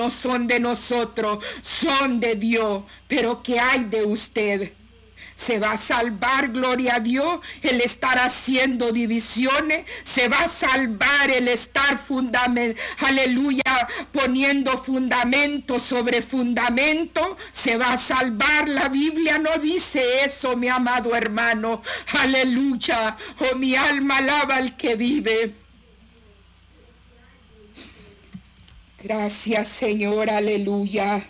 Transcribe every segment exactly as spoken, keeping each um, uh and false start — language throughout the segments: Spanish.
no son de nosotros, son de Dios. Pero ¿qué hay de usted? Se va a salvar, gloria a Dios, el estar haciendo divisiones. Se va a salvar el estar fundamento, aleluya, poniendo fundamento sobre fundamento. Se va a salvar. La Biblia no dice eso, mi amado hermano. Aleluya. Oh, mi alma alaba al que vive. Gracias, Señor, aleluya.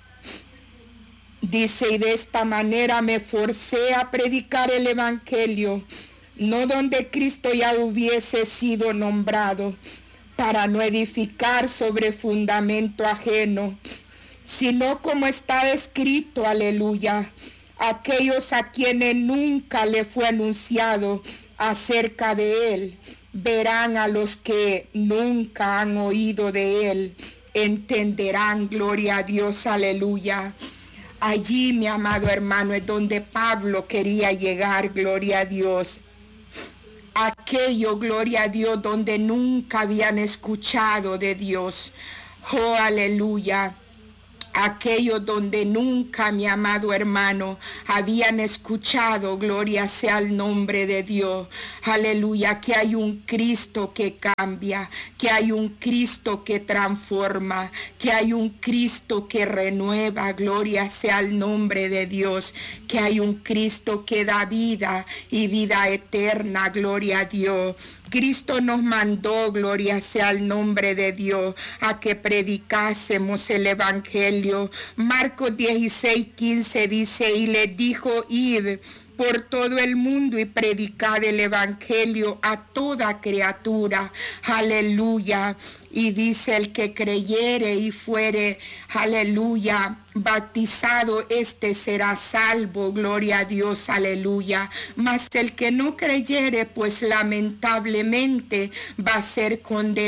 Dice, y de esta manera me forcé a predicar el evangelio, no donde Cristo ya hubiese sido nombrado, para no edificar sobre fundamento ajeno, sino como está escrito, aleluya, aquellos a quienes nunca le fue anunciado acerca de él, verán a los que nunca han oído de él, entenderán, gloria a Dios, aleluya. Allí, mi amado hermano, es donde Pablo quería llegar, gloria a Dios. Aquello, gloria a Dios, donde nunca habían escuchado de Dios. Oh, aleluya. Aquello donde nunca, mi amado hermano, habían escuchado, gloria sea el nombre de Dios. Aleluya, que hay un Cristo que cambia, que hay un Cristo que transforma, que hay un Cristo que renueva, gloria sea el nombre de Dios, que hay un Cristo que da vida y vida eterna, gloria a Dios. Cristo nos mandó, gloria sea el nombre de Dios, a que predicásemos el evangelio. Marcos dieciséis, quince dice, y les dijo, id por todo el mundo y predicad el evangelio a toda criatura. Aleluya. Y dice, el que creyere y fuere, aleluya, bautizado, este será salvo, gloria a Dios, aleluya. Mas el que no creyere, pues lamentablemente va a ser condenado.